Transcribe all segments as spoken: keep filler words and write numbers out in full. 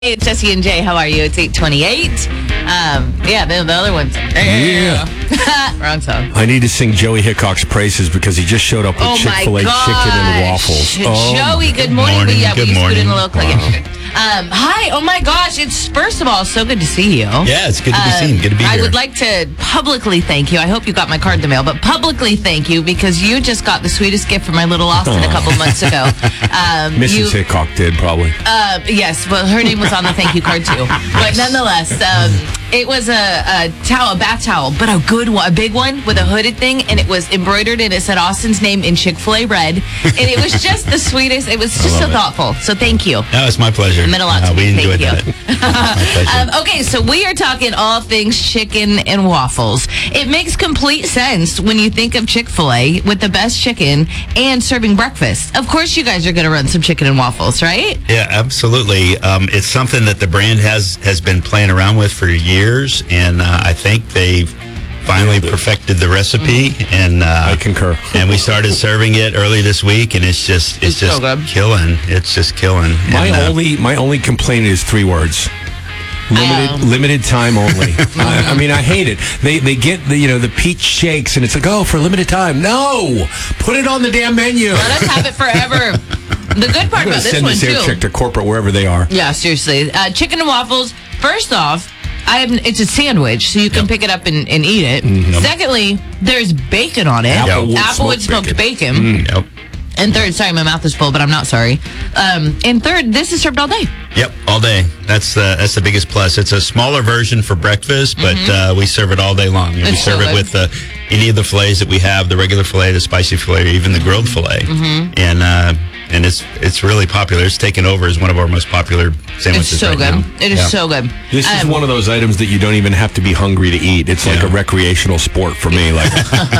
Hey, it's Jesse and Jay. How are you? It's eight twenty-eight. Um, yeah, the, the other one's... Yeah. Wrong song. I need to sing Joey Hickok's praises because he just showed up with Oh Chick-fil-A my chicken and waffles. gosh. Oh Joey, my good morning. morning. We, yeah, Good we morning. scooted in a little click. Wow. Um, hi. Oh my gosh. It's, first of all, so good to see you. Yeah, it's good to be Um, seen. Good to be I here. would like to publicly thank you. I hope you got my card in the mail, but publicly thank you because you just got the sweetest gift from my little Austin a couple months ago. Um, Missus you, Hickok did, probably. Uh, yes, well, her name was on the thank you card too. But nonetheless, um, it was a, a towel, a bath towel, but a good one, a big one with a hooded thing, and it was embroidered and it said Austin's name in Chick-fil-A red, and it was just the sweetest. It was just so it. thoughtful. So thank you. No, it's my pleasure. It meant a lot Uh, to me. we enjoyed Thank you. that. My pleasure. Um, okay, so we are talking all things chicken and waffles. It makes complete sense when you think of Chick-fil-A with the best chicken and serving breakfast. Of course, you guys are going to run some chicken and waffles, right? Yeah, absolutely. Um, it's something that the brand has has been playing around with for years, and uh, I think they've finally perfected the recipe. And uh, I concur. and we started serving it early this week, and it's just it's, It's so just good. killing. It's just killing. My And, uh, only my only complaint is three words. Limited Um. limited time only. I, I mean, I hate it. They they get the you know the peach shakes, and it's like, oh, for limited time. No, put it on the damn menu. Let us have it forever. The good part I'm gonna about this send one, this air too. check to corporate wherever they are. Yeah, seriously. Uh, chicken and waffles, first off, I have, it's a sandwich, so you can Yep. pick it up and, and eat it. Yep. Secondly, there's bacon on it. Applewood Applewood smoked smoked bacon. Mm. Yep. And third, sorry, my mouth is full, but I'm not sorry. Um, and third, this is served all day. Yep, all day. That's the that's the biggest plus. It's a smaller version for breakfast, but uh, we serve it all day long. And we Mm-hmm. It's so serve it good. with uh, any of the fillets that we have: the regular fillet, the spicy fillet, or even the grilled fillet. Mm-hmm. And uh, and it's it's really popular. It's taken over as one of our most popular sandwiches. It's so right good. now. It is Yeah. so good. This is Um, one of those items that you don't even have to be hungry to eat. It's like Yeah. a recreational sport for me. Like,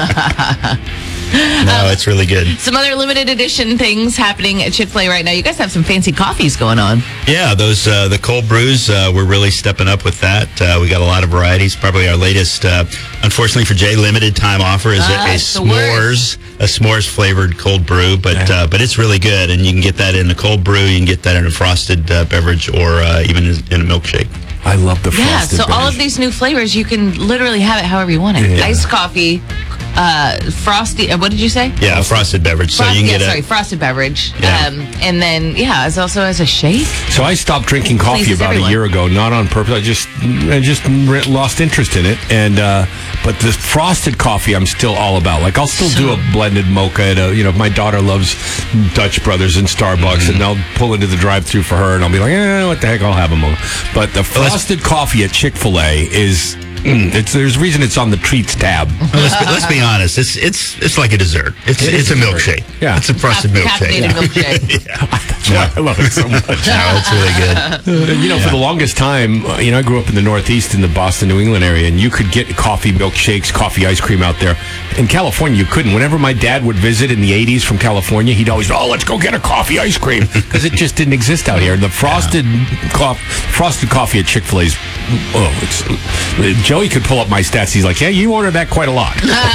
No, it's really good. Some other limited edition things happening at Chick-fil-A right now. You guys have some fancy coffees going on. Yeah, those uh, the cold brews. Uh, we're really stepping up with that. Uh, we got a lot of varieties. Probably our latest, uh, unfortunately for Jay, limited time offer is Ah, a, a it's the worst. s'mores, a s'mores flavored cold brew. But Yeah. uh, but it's really good, and you can get that in a cold brew. You can get that in a frosted uh, beverage, or uh, even in, in a milkshake. I love the Yeah, frosted so all beverage. of these new flavors, you can literally have it however you want it. Yeah. Iced coffee, uh, frosty, uh, what did you say? Yeah, a frosted beverage. So Frost- you can yeah, get sorry, a frosted beverage. Yeah. Um, and then, yeah, it's also as a shake. So I stopped drinking coffee Pleases about everyone. a year ago, not on purpose. I just I just re- lost interest in it, and uh, but the frosted coffee I'm still all about. Like I'll still do a blended mocha at a you know my daughter loves Dutch Brothers and Starbucks, and I'll pull into the drive-through for her, and I'll be like, eh, what the heck, I'll have a mocha. But the frosted coffee at Chick-fil-A is. Mm, it's there's reason it's on the treats tab. Well, let's, be, let's be honest. It's it's it's like a dessert. It's It it's is a a dessert. milkshake. Yeah. It's a frosted Caff- milkshake. caffeinated milkshake. yeah. That's why I love it so much. No, it's really good. Uh, you know, for the longest time, uh, you know, I grew up in the Northeast in the Boston, New England area, and you could get coffee milkshakes, coffee ice cream out there. In California, you couldn't. Whenever my dad would visit in the eighties from California, he'd always, oh, let's go get a coffee ice cream, because it just didn't exist out here. And the frosted co- frosted coffee at Chick-fil-A's, oh, it's, uh, Joey could pull up my stats. He's like, yeah, you ordered that quite a lot.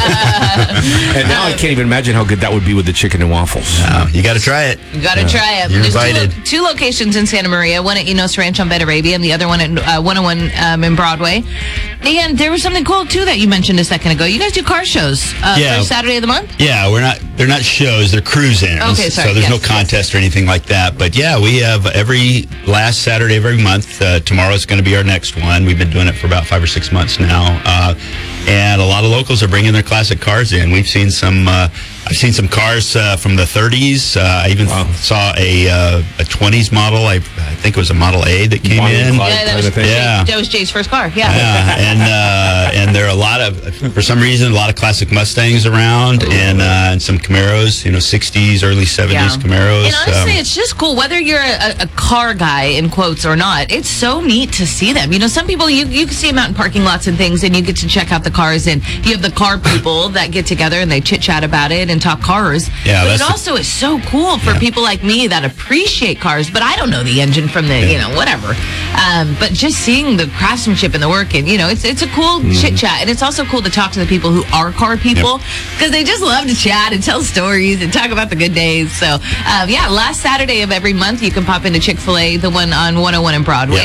And now I can't even imagine how good that would be with the chicken and waffles. Oh, you got to try it. You got to try it. You're There's two, invited. lo- two locations in Santa Maria, one at Enos Ranch on Bed Arabia and the other one at uh, one oh one um, in Broadway. And there was something cool, too, that you mentioned a second ago. You guys do car shows uh, Yeah. first Saturday of the month? Yeah, we're not. They're not shows. They're cruise-ins. Okay, sorry, So there's yes, no yes. contest or anything like that. But yeah, we have every last Saturday of every month. Uh, tomorrow's going to be our next one. We've been doing it for about five or six months now, uh, and a lot of locals are bringing their classic cars in. We've seen some. Uh, I've seen some cars uh, from the thirties. Uh, I even Wow. saw a uh, a twenties model. I, I think it was a Model A that came Bonnie and in. Clyde. Yeah, that kind was, of thing. Yeah. that was Jay's first car. Yeah. Yeah, and uh, and there are a lot of, for some reason, a lot of classic Mustangs around, and uh, and some Camaros, you know, sixties, early seventies Camaros. And honestly, Um, it's just cool whether you're a, a car guy in quotes or not. It's so neat to see them. You know, some people you you can see them out in parking lots and things, and you get to check out the cars, and you have the car people that get together and they chit chat about it and talk cars. Yeah, but that's it the- also is so cool for Yeah. people like me that appreciate cars, but I don't know the engine from the, you know, whatever. Um, but just seeing the craftsmanship and the work, and you know, it's it's a cool Mm-hmm. chit chat, and it's also cool to talk to the people who are car people because they just love to chat and tell stories and talk about the good days. So, um, yeah, last Saturday of every month, you can pop into Chick-fil-A, the one on one oh one and Broadway.